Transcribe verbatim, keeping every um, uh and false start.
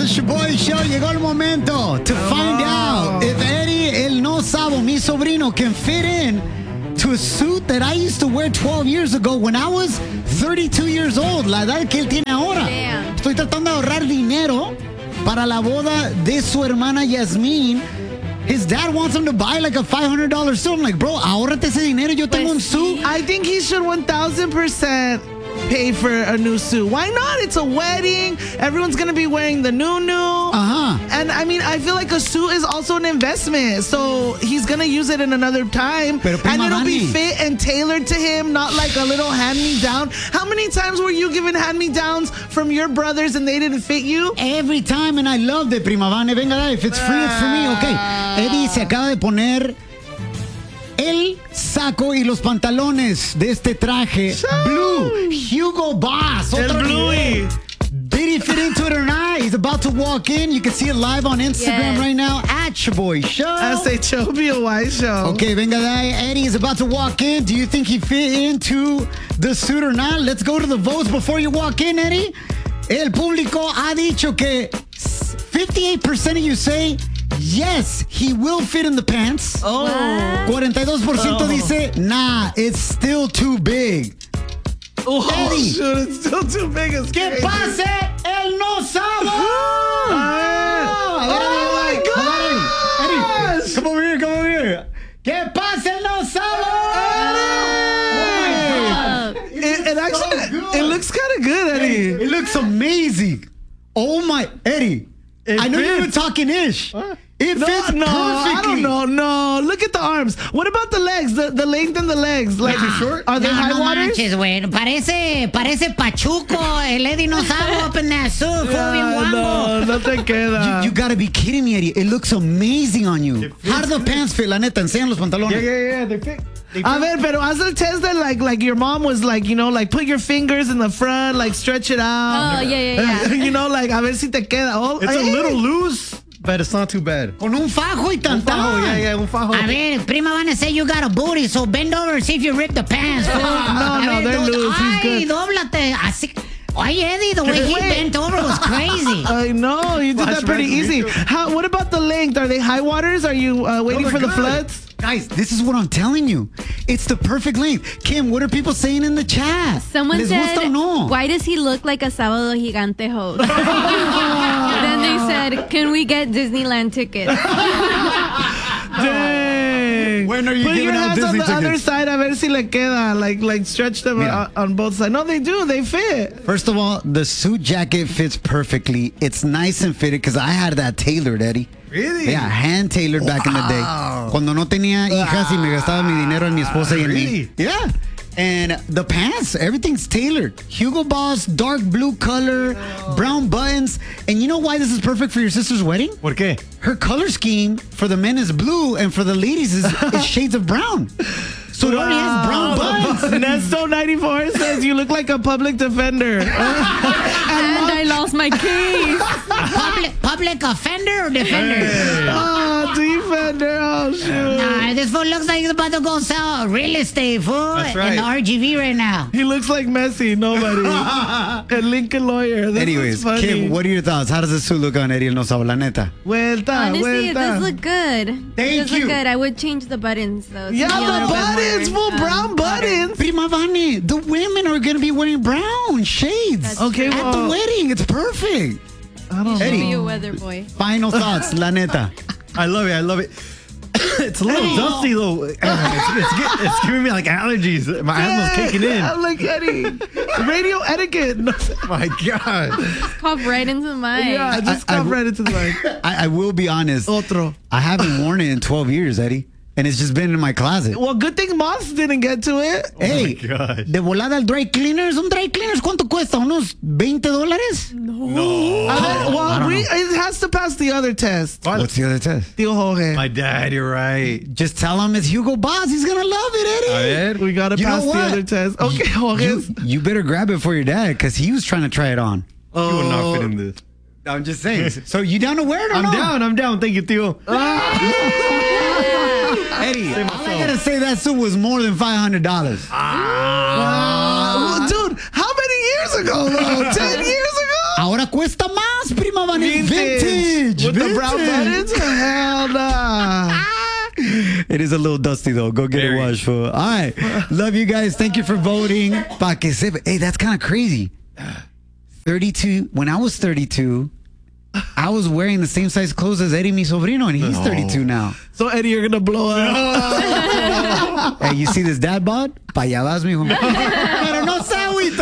the Shaboy Show. Llegó el momento to find out if Eddie, el no sabo, mi sobrino, can fit in to a suit that I used to wear twelve years ago when I was thirty-two years old, la edad que él tiene ahora. Damn. Estoy tratando de ahorrar dinero para la boda de su hermana Yasmín. His dad wants him to buy like a five hundred dollars suit. I'm like, bro, ahórrate ese dinero. Yo tengo un suit. I think he should one thousand percent pay for a new suit. Why not? It's a wedding. Everyone's going to be wearing the new new. Uh-huh. And I mean, I feel like a suit is also an investment. So he's going to use it in another time. Pero, and prima it'll be Vani. fit and tailored to him, not like a little hand-me-down. How many times were you given hand-me-downs from your brothers and they didn't fit you? Every time, and I love it, Prima Vane. Venga, if it's free, it's for me. Okay. Eddie se acaba de poner el saco y los pantalones de este traje blue. Hugo Boss. El Otro Bluey. nivel. Did he fit into it or not? He's about to walk in. You can see it live on Instagram Yes. right now at Shaboy Show. S H O B O Y show. Okay, venga, de ahí. Eddie is about to walk in. Do you think he fit into the suit or not? Let's go to the votes before you walk in, Eddie. El público ha dicho que fifty-eight percent of you say yes, he will fit in the pants. Oh. forty-two percent Oh. dice, nah, it's still too big. Oh, Eddie. shoot, it's still too big. It's ¡Que crazy. pase el no sabo! Oh, my Eddie, gosh. come over here, come over here. ¡Que pase el no sabo! It, it actually, it looks kind of good, Eddie. It looks amazing. Oh my, Eddie. It I know you were fits. talking ish. It No, fits no, I perfectly. don't know. No, look at the arms. What about the legs? The the length in the legs. Like, short? are they No, high no waters? manches, güey. Parece, parece Pachuco, el Eddie no sabe up in that suit. Fue bien Ah, guango. no, no te queda. You, you gotta be kidding me, Eddie. It looks amazing on you. How do the pants fit, la neta? Enseñan los pantalones. Yeah, yeah, yeah. They fit. They A fit. ver, pero haz el test that like like your mom was like, you know, like put your fingers in the front, like stretch it out. Oh, yeah, yeah, yeah. You know, like a ver si te queda. Oh, It's a hey. little loose, but it's not too bad. Con un fajo y Un fajo, tantán. yeah, yeah, un fajo. A ver, prima van to say you got a booty, so bend over and see if you rip the pants. fool. No, A no, ver, they're do- loose. He's Ay, good. dóblate. Así. Oye, Eddie, the way he Wait. bent over was crazy. I know you did that Flashback pretty to me easy. too. How? What about the length? Are they high waters? Are you uh, waiting they're for the good. floods? Guys, this is what I'm telling you. It's the perfect length. Kim, what are people saying in the chat? Someone Les said, gusta o no? why does he look like a Sábado Gigante host? Then they said, can we get Disneyland tickets? Dang. When are you Put giving your out hands on Disney the other tickets? side, a ver si le queda. Like, like stretch them Mira. on, on both sides. No, they do. They fit. First of all, the suit jacket fits perfectly. It's nice and fitted because I had that tailored, Eddie. Really? Yeah, hand tailored back in the day. Wow. Cuando no tenía hijas y me gastaba mi dinero en mi esposa y en mí. Really? Yeah. And the pants, everything's tailored. Hugo Boss, dark blue color, brown buttons. And you know why this is perfect for your sister's wedding? ¿Por qué? Her color scheme for the men is blue and for the ladies is, is shades of brown. So it already has brown buttons. Nesto ninety-four says you look like a public defender. And I lost my case. Public, public offender or defender? Oh, defender. Oh, shoot. Nah, this fool looks like he's about to go sell real estate, fool, That's in right. the R G V right now. He looks like Messi. Nobody. And Lincoln Lawyer. This Anyways, is funny. Kim, what are your thoughts? How does this suit look on Eddie El No Sabo, la neta? Vuelta, Honestly, it vuelta. does look good. Thank it does you. look good. I would change the buttons, though. to Yeah, be a the little bit buttons, more, full brown um, buttons. Prima Vane, the women are going to be wearing brown shades. That's Okay, true. At well, the wedding, it's perfect. I don't Should know. be a weather boy. Final thoughts, la neta. I love it. I love it. It's a little dusty though. It's, it's, get- it's giving me like allergies. My asthma's kicking in. I'm like, Eddie, radio etiquette. No, My God. Cough right into the mic. yeah, just I- I- come right into the mic. I, I will be honest. Otro. I haven't worn it in twelve years, Eddie. And it's just been in my closet. Well, good thing Moss didn't get to it. Hey, my gosh. de volada al dry cleaners. Un dry cleaners, ¿cuánto cuesta? ¿Unos veinte dólares? I mean, well, we, it has to pass the other test. What's the other test? Tío Jorge. My dad, you're right. Just tell him it's Hugo Boss. He's going to love it, Eddie. A ver. We gotta You know pass the what? other test. Okay, Jorge. You, you better grab it for your dad because he was trying to try it on. You will not fit in this. I'm just saying. So you down to wear it or I'm no? down. I'm down. Thank you, Theo. Eddie, all I gotta say that suit was more than five hundred dollars. Uh, dude, how many years ago, though? Ten years ago? Ahora cuesta más, prima Vane. Veinte With the brown vintage. buttons? Hell nah. It is a little dusty though. Go get Very. it washed, fool. All right. Love you guys. Thank you for voting. Pa que sepa. Hey, that's kind of crazy. thirty-two. When I was thirty-two, I was wearing the same size clothes as Eddie, mi sobrino, and he's thirty-two now. So, Eddie, you're going to blow up. Hey, you see this dad bod? Pa allá vas, mijo.